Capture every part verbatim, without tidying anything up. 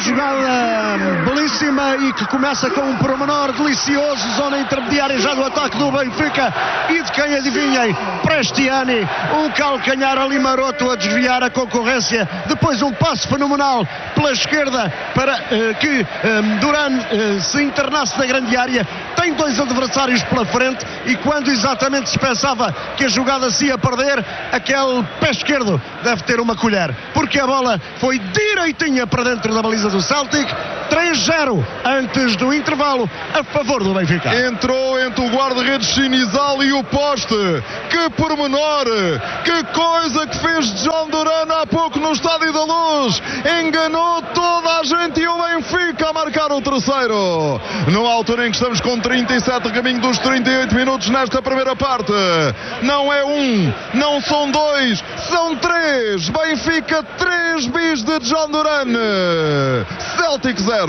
jogada belíssima e que começa com um pormenor delicioso, zona intermediária já do ataque do Benfica e de quem adivinhem, Prestiani, um calcanhar ali maroto a desviar a concorrência, depois um passo fenomenal pela esquerda para uh, que um, Duran uh, se internasse na grande área. Tem dois adversários pela frente e quando exatamente se pensava que a jogada se ia perder, aquele pé esquerdo deve ter uma colher, porque a bola foi direitinha para dentro da baliza do Celtic. Três zero antes do intervalo a favor do Benfica. Entrou entre o guarda-redes Sinizal e o poste. Que pormenor, que coisa que fez John Duran há pouco no Estádio da Luz. Enganou toda a gente e o Benfica a marcar o terceiro. Numa altura em que estamos com trinta e sete a caminho dos trinta e oito minutos nesta primeira parte. Não é um, não são dois, são três. Benfica três bis de John Duran. Celtic zero.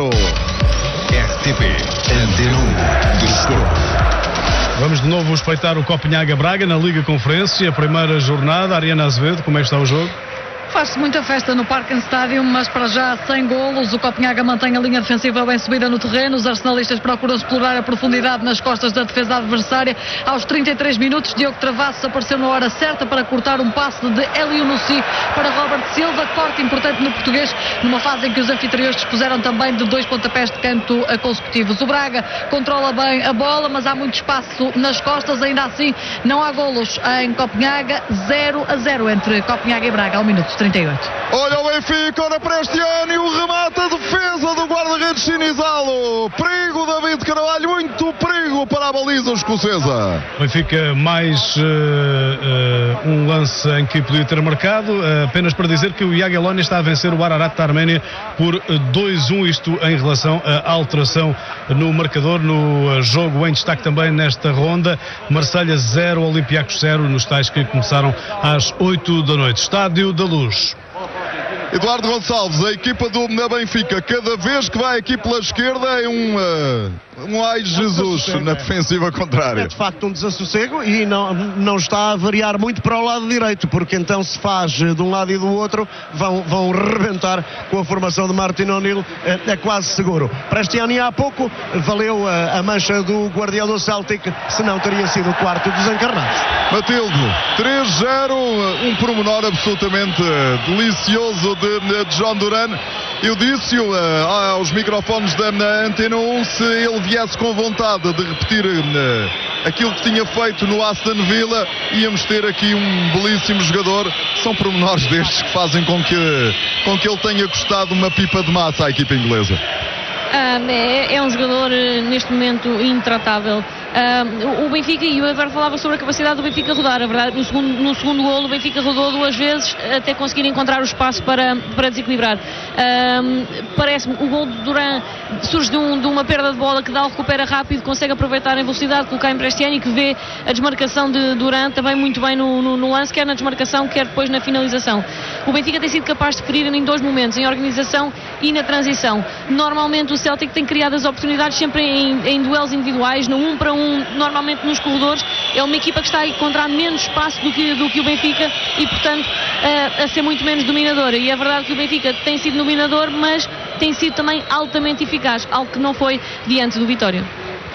R T P Antena um do Sport. Vamos de novo espreitar o Copenhaga Braga na Liga Conferência, a primeira jornada. Ariana Azevedo, como é que está o jogo? Faz-se muita festa no Parken Stadium, mas para já sem golos. O Copenhaga mantém a linha defensiva bem subida no terreno. Os arsenalistas procuram explorar a profundidade nas costas da defesa adversária. Aos trinta e três minutos, Diogo Travassos apareceu na hora certa para cortar um passe de Eliounoussi para Robert Silva. Corte importante no português, numa fase em que os anfitriões dispuseram também de dois pontapés de canto consecutivos. O Braga controla bem a bola, mas há muito espaço nas costas. Ainda assim, não há golos em Copenhaga. zero a zero entre Copenhaga e Braga ao minuto trinta e oito. Olha o Benfica, ora Prestiani, o remate, a defesa do guarda-redes Sinizalo. Perigo, David Carvalho, muito perigo para a baliza escocesa. Benfica mais uh, uh, um lance em que podia ter marcado, uh, apenas para dizer que o Jagiellonian está a vencer o Ararat da Arménia por dois a um, isto em relação à alteração no marcador, no jogo em destaque também nesta ronda. Marselha zero, Olympiacos zero, nos tais que começaram às oito da noite. Estádio da Luz. Eduardo Gonçalves, a equipa do Benfica, cada vez que vai aqui pela esquerda é um, uh, um ai Jesus na defensiva contrária. É de facto um desassossego e não, não está a variar muito para o lado direito, porque então se faz de um lado e do outro, vão, vão rebentar com a formação de Martin O'Neill, é, é quase seguro. Prestiani há pouco valeu a, a mancha do guardião do Celtic, senão teria sido o quarto dos encarnados. Matilde, três zero, um pormenor absolutamente delicioso de John Duran. Eu disse-o uh, aos microfones da Antena um, se ele viesse com vontade de repetir uh, aquilo que tinha feito no Aston Villa, íamos ter aqui um belíssimo jogador. São pormenores destes que fazem com que, com que ele tenha custado uma pipa de massa à equipa inglesa. Ah, é, é um jogador neste momento intratável. Ah, o Benfica, e o Eduardo falava sobre a capacidade do Benfica rodar, a verdade, no segundo, no segundo golo o Benfica rodou duas vezes até conseguir encontrar o espaço para, para desequilibrar. Ah, parece-me, o golo de Duran surge de, um, de uma perda de bola que Dal recupera rápido, consegue aproveitar em velocidade, colocar em Prestiani, que vê a desmarcação de Duran também muito bem no, no, no lance, quer na desmarcação, quer depois na finalização. O Benfica tem sido capaz de ferir em dois momentos, em organização e na transição. Normalmente o Celtic tem criado as oportunidades sempre em, em duelos individuais, no um para um, normalmente nos corredores. É uma equipa que está a encontrar menos espaço do que, do que o Benfica e, portanto, a, a ser muito menos dominadora. E é verdade que o Benfica tem sido dominador, mas tem sido também altamente eficaz, algo que não foi diante do Vitória.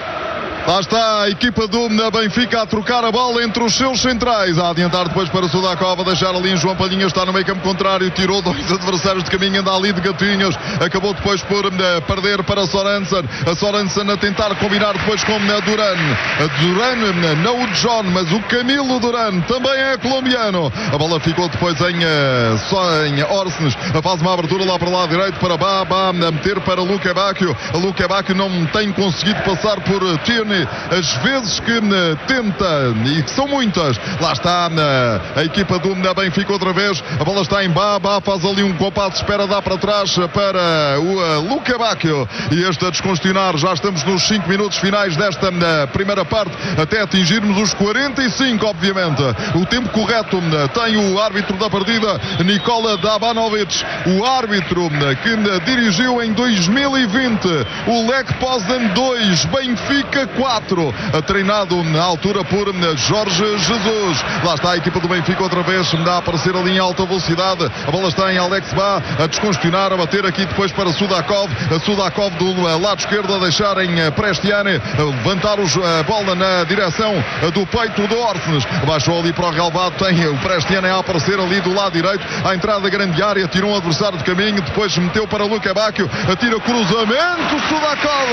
Lá está a equipa do Benfica a trocar a bola entre os seus centrais, a adiantar depois para Sudakov, a deixar ali em João Palhinha, está no meio campo contrário, tirou dois adversários de caminho, anda ali de gatinhos, acabou depois por uh, perder para Sorensen, a Sorensen a tentar combinar depois com uh, Duran, a Duran, uh, não o John, mas o Camilo Duran, também é colombiano, a bola ficou depois em, uh, só em Orsnes, faz uma abertura lá para o lado direito para Baba, a meter para Luque Bacchio, a Luque Bacchio não tem conseguido passar por uh, Tierney, as vezes que uh, tenta, e que são muitas. Lá está uh, a equipa do uh, Benfica outra vez, a bola está em Baba, faz ali um compasso, espera, dá para trás para o uh, Luque Bacchio, e este a descongestionar. Já estamos nos cinco minutos finais desta uh, primeira parte, até atingirmos os quarenta e cinco, obviamente. O tempo correto uh, tem o árbitro da partida, Nikola Dabanovic, o árbitro uh, que uh, dirigiu em dois mil e vinte o Lech Poznan dois, Benfica quatro, treinado na altura por Jorge Jesus. Lá está a equipa do Benfica outra vez, dá a aparecer ali em alta velocidade. A bola está em Alex Bá, a descongestionar, a bater aqui depois para Sudakov. A Sudakov do lado esquerdo a deixar em Prestiani, levantar a bola na direção do peito do Orsnes. Baixou ali para o relvado, tem o Prestiani a aparecer ali do lado direito, à entrada da grande área, tirou um adversário de caminho, depois meteu para Luka Bacchio, atira cruzamento, Sudakov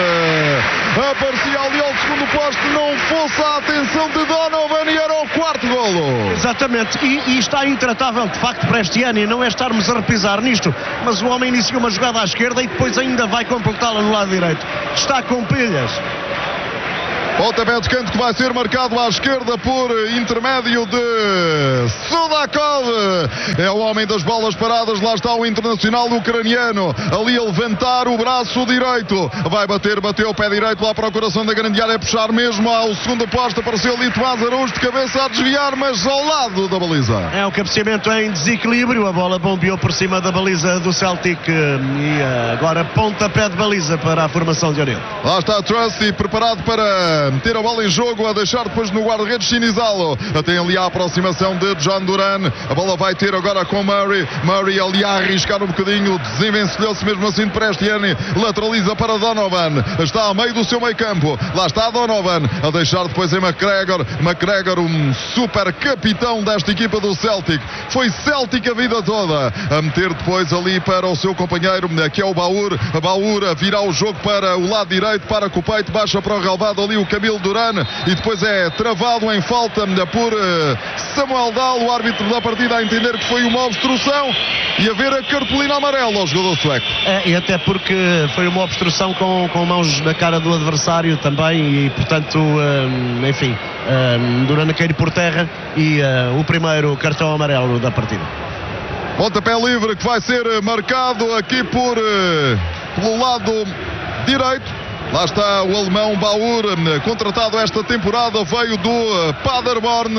aparecia ali ao segundo posto, não fosse a atenção de Donovan e era o quarto golo. Exatamente, e, e está intratável de facto Prestiani, não é estarmos a repisar nisto, mas o homem iniciou uma jogada à esquerda e depois ainda vai completá-la no lado direito, está com pilhas. Pontapé de canto que vai ser marcado à esquerda por intermédio de Sudakov. É o homem das bolas paradas. Lá está o internacional ucraniano ali a levantar o braço direito. Vai bater, bateu o pé direito lá para o coração da grande área, puxar mesmo ao segundo posto. Apareceu ali Tomás Araújo de cabeça a desviar, mas ao lado da baliza. É o cabeceamento em desequilíbrio. A bola bombeou por cima da baliza do Celtic e agora pontapé de baliza para a formação de Oriente. Lá está Trusty preparado para meter a bola em jogo, a deixar depois no guarda-redes Sinizalo. Tem ali a aproximação de John Duran. A bola vai ter agora com Murray. Murray ali a arriscar um bocadinho, desenvencilhou-se mesmo assim de Prestiani. Lateraliza para Donovan. Está a meio do seu meio campo. Lá está Donovan a deixar depois em McGregor. McGregor, um super capitão desta equipa do Celtic. Foi Celtic a vida toda. A meter depois ali para o seu companheiro, que é o Baur. A Baur a virar o jogo para o lado direito, para com o peito, baixa para o relvado ali o Camilo Duran e depois é travado em falta por Samuel Dahl, o árbitro da partida, a entender que foi uma obstrução e a ver a cartolina amarela ao jogador sueco. É, e até porque foi uma obstrução com, com mãos na cara do adversário também e portanto, um, enfim, um, Duran a cair por terra e uh, o primeiro cartão amarelo da partida. Pontapé livre que vai ser marcado aqui por uh, pelo lado direito. Lá está o alemão Baur, contratado esta temporada, veio do Paderborn.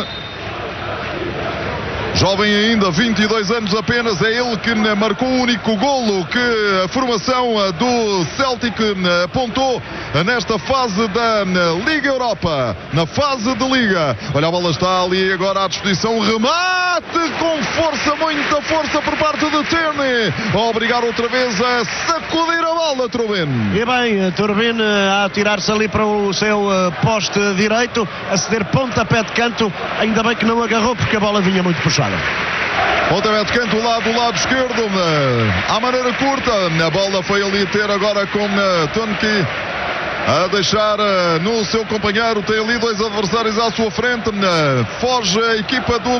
Jovem ainda, vinte e dois anos apenas, é ele que marcou o único golo que a formação do Celtic apontou nesta fase da Liga Europa, na fase de Liga. Olha, a bola está ali agora à disposição, remate com força, muita força por parte de Tierney, a obrigar outra vez a sacudir a bola, Turbin. E bem, Turbin a atirar-se ali para o seu poste direito, a ceder pontapé de canto, ainda bem que não agarrou porque a bola vinha muito puxada. Pontapé de canto lá do lado esquerdo, à maneira curta, a bola foi ali ter agora com Tonki a deixar no seu companheiro, tem ali dois adversários à sua frente, foge a equipa do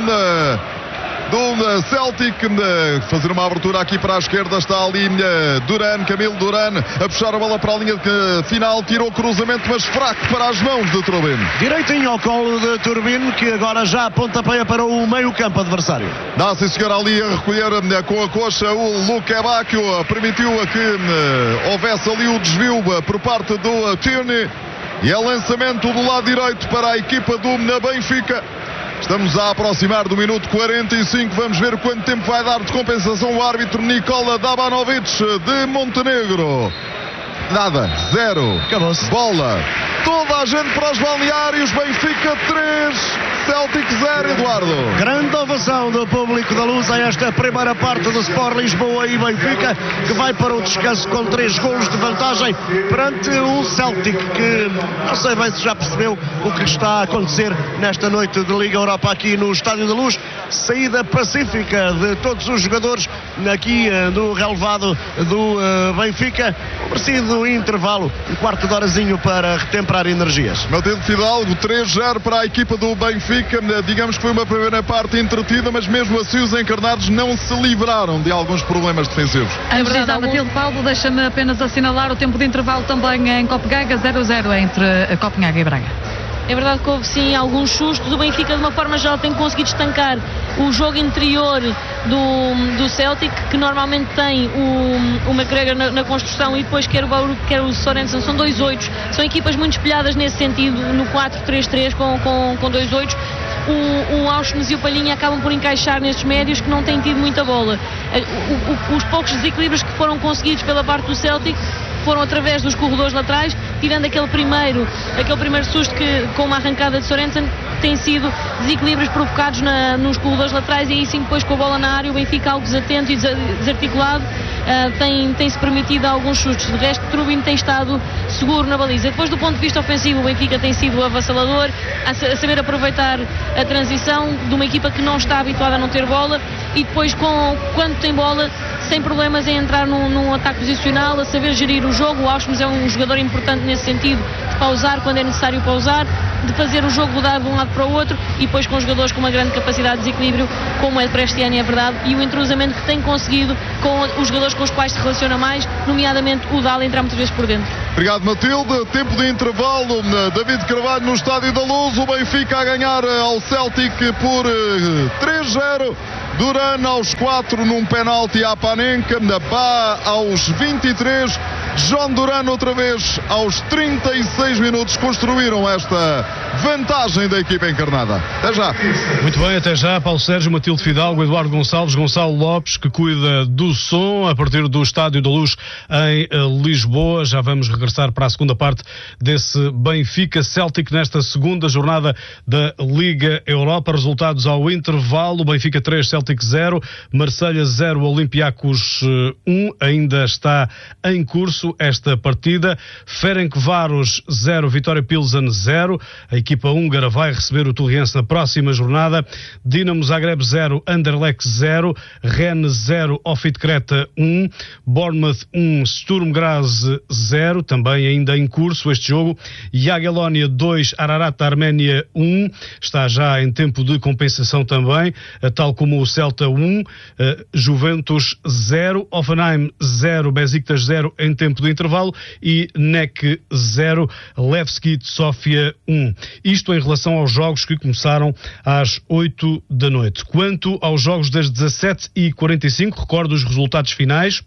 do Celtic, fazer uma abertura aqui para a esquerda, está ali Duran, Camilo Duran, a puxar a bola para a linha final, tirou o cruzamento, mas fraco para as mãos de Turbin. Direitinho ao colo de Turbin, que agora já apontapeia para o meio campo adversário. Dá-se chegar ali a recolher com a coxa o Luka Bacchio, permitiu que houvesse ali o desvio por parte do Tierney, e é lançamento do lado direito para a equipa do Benfica. Estamos a aproximar do minuto quarenta e cinco. Vamos ver quanto tempo vai dar de compensação o árbitro Nikola Dabanovic de Montenegro. Nada, zero. Acabou-se. Bola. Toda a gente para os balneários. Benfica três, Celtic zero, Eduardo. Grande ovação do público da Luz a esta primeira parte do Sport Lisboa e Benfica, que vai para o descanso com três golos de vantagem perante o Celtic, que não sei bem se já percebeu o que está a acontecer nesta noite de Liga Europa aqui no Estádio da Luz. Saída pacífica de todos os jogadores aqui no relevado do Benfica. Merecido intervalo, um quarto de horazinho para retemperar energias. Matheus Fidalgo, três zero para a equipa do Benfica. Digamos que foi uma primeira parte entretida, mas mesmo assim os encarnados não se livraram de alguns problemas defensivos. É verdade, algum... Matilde Paulo, deixa-me apenas assinalar o tempo de intervalo também em Copenhaga, zero a zero entre Copenhaga e Braga. É verdade que houve sim alguns sustos. O Benfica, de uma forma geral, tem conseguido estancar o jogo interior do, do Celtic, que normalmente tem o, o McGregor na, na construção, e depois quer o Bauru, quer o Sorensen. São dois oitos, são equipas muito espelhadas nesse sentido, no quatro três três com, com, com dois oitos. O, o Auschwitz e o Palhinha acabam por encaixar nestes médios que não têm tido muita bola. O, o, os poucos desequilíbrios que foram conseguidos pela parte do Celtic foram através dos corredores laterais, tirando aquele primeiro, aquele primeiro susto que, com uma arrancada de Sorensen, tem sido desequilíbrios provocados na, nos corredores laterais, e aí sim depois com a bola na área o Benfica algo desatento e desarticulado uh, tem, tem-se permitido alguns sustos. De resto, Trubin tem estado seguro na baliza. Depois, do ponto de vista ofensivo, o Benfica tem sido avassalador, a, a saber aproveitar a transição de uma equipa que não está habituada a não ter bola, e depois com, quando tem bola, sem problemas em entrar num, num ataque posicional, a saber gerir o jogo. O Auschwitz é um jogador importante nesse sentido, de pausar quando é necessário pausar, de fazer o jogo rodar de um lado para o outro, e depois com jogadores com uma grande capacidade de desequilíbrio, como é de Prestiani, é verdade, e o entrosamento que tem conseguido com os jogadores com os quais se relaciona mais, nomeadamente o Dal, entrar muitas vezes por dentro. Obrigado, Matilde. Tempo de intervalo. David Carvalho no Estádio da Luz. O Benfica a ganhar ao Celtic por três zero. Duran aos quatro num penalti à Panenka. Bá aos vinte e três. João Duran outra vez aos trinta e seis minutos. Construíram esta vantagem da equipa encarnada. Até já. Muito bem, até já. Paulo Sérgio, Matilde Fidalgo, Eduardo Gonçalves, Gonçalo Lopes, que cuida do som a partir do Estádio da Luz em Lisboa. Já vamos regressar para a segunda parte desse Benfica Celtic nesta segunda jornada da Liga Europa. Resultados ao intervalo: Benfica três, Celtic zero, Marselha zero, Olympiacos um. Ainda está em curso esta partida. Ferencváros zero, Vitória Pilsen zero. A equipa húngara vai receber o Torriense na próxima jornada. Dinamo Zagreb zero, Anderlecht zero, Rennes zero, Ofit Creta um, Bournemouth um, Sturm Graz zero, também ainda em curso este jogo. Jagiellonia dois, Ararat Arménia um, está já em tempo de compensação também, tal como o Celta um, Juventus zero, Hoffenheim zero, Besiktas zero em tempo de intervalo, e N E C zero, Levski Sofia um. Isto em relação aos jogos que começaram às oito da noite. Quanto aos jogos das dezassete e quarenta e cinco, recordo os resultados finais: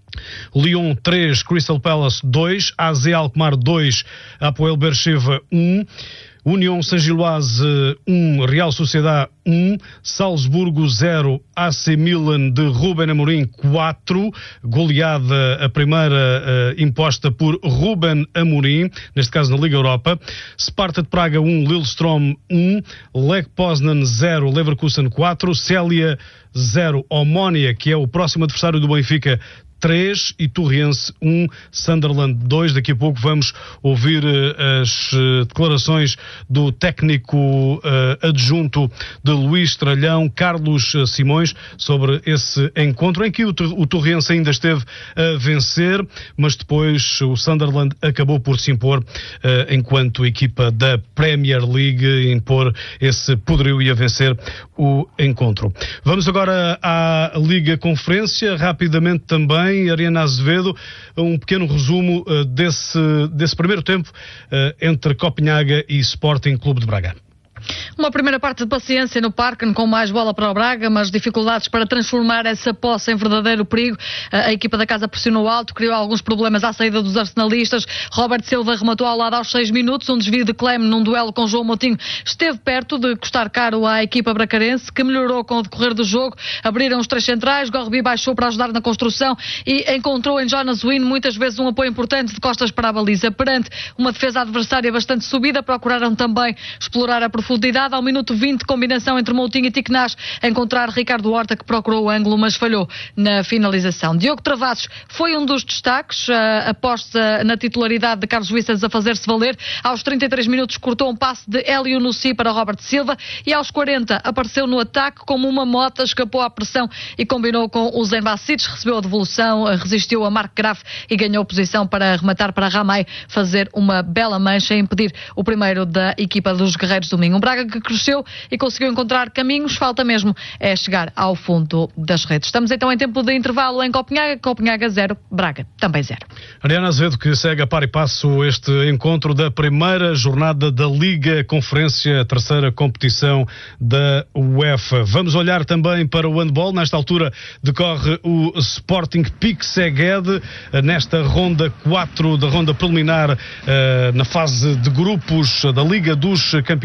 Lyon três, Crystal Palace dois, A Z Alkmaar dois, Apoel Beersheva um, União Saint-Gilloise um, Real Sociedade um, Salzburgo zero, A C Milan de Ruben Amorim quatro, goleada a primeira uh, imposta por Ruben Amorim, neste caso na Liga Europa. Sparta de Praga um, Lillestrøm um, Lech Poznan zero, Leverkusen quatro, Célia zero, Omonia, que é o próximo adversário do Benfica, três, e Torriense um, Sunderland dois. Daqui a pouco vamos ouvir uh, as uh, declarações do técnico uh, adjunto de Luís Tralhão, Carlos uh, Simões, sobre esse encontro em que o, o Torriense ainda esteve a vencer, mas depois o Sunderland acabou por se impor uh, enquanto equipa da Premier League, impor esse poderio e a vencer o encontro. Vamos agora à Liga Conferência, rapidamente também. Ariana Azevedo, um pequeno resumo uh, desse, desse primeiro tempo uh, entre Copenhaga e Sporting Clube de Braga. Uma primeira parte de paciência no Parken, com mais bola para o Braga, mas dificuldades para transformar essa posse em verdadeiro perigo. A equipa da casa pressionou alto, criou alguns problemas à saída dos arsenalistas. Robert Silva rematou ao lado aos seis minutos. Um desvio de Clem num duelo com João Moutinho esteve perto de custar caro à equipa bracarense, que melhorou com o decorrer do jogo. Abriram os três centrais, Gorbi baixou para ajudar na construção e encontrou em Jonas Wynn muitas vezes um apoio importante de costas para a baliza. Perante uma defesa adversária bastante subida, procuraram também explorar a profundidade. Ao minuto vinte, combinação entre Moutinho e Tiquenaz, encontrar Ricardo Horta, que procurou o ângulo, mas falhou na finalização. Diogo Travassos foi um dos destaques, aposta na titularidade de Carlos Wissens a fazer-se valer. Aos trinta e três minutos cortou um passe de Hélio Nussi para Robert Silva, e aos quarenta apareceu no ataque como uma mota, escapou à pressão e combinou com o Zen Bacic, recebeu a devolução, resistiu a Marc Graf e ganhou posição para rematar para Ramay fazer uma bela mancha e impedir o primeiro da equipa dos Guerreiros do Minho. Um Braga que cresceu e conseguiu encontrar caminhos, falta mesmo é chegar ao fundo das redes. Estamos então em tempo de intervalo em Copenhaga, Copenhaga zero, Braga também zero. Ariana Azevedo, que segue a par e passo este encontro da primeira jornada da Liga Conferência, a terceira competição da UEFA. Vamos olhar também para o handball. Nesta altura decorre o Sporting Pique Szeged, nesta ronda quatro da ronda preliminar, na fase de grupos da Liga dos Campeões.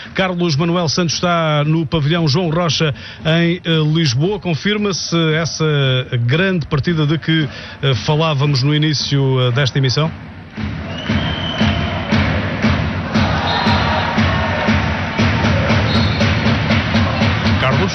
Carlos Manuel Santos está no pavilhão João Rocha em Lisboa. Confirma-se essa grande partida de que falávamos no início desta emissão? Carlos?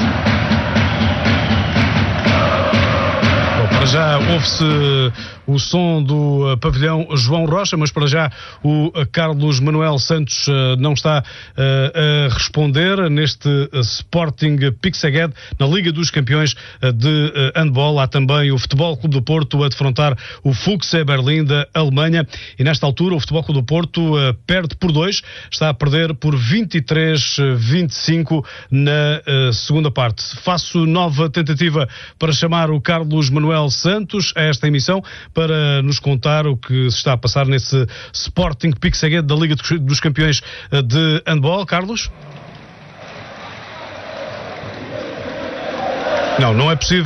Bom, para já ouve-se o som do uh, pavilhão João Rocha, mas para já o uh, Carlos Manuel Santos uh, não está uh, a responder neste uh, Sporting Pixeged na Liga dos Campeões uh, de uh, handball. Há também o Futebol Clube do Porto a defrontar o Füchse Berlim da Alemanha e nesta altura o Futebol Clube do Porto uh, perde por dois, está a perder por vinte e três a vinte e cinco na uh, segunda parte. Faço nova tentativa para chamar o Carlos Manuel Santos a esta emissão para nos contar o que se está a passar nesse Sporting Pixeged da Liga dos Campeões de handball. Carlos? Não, não é possível.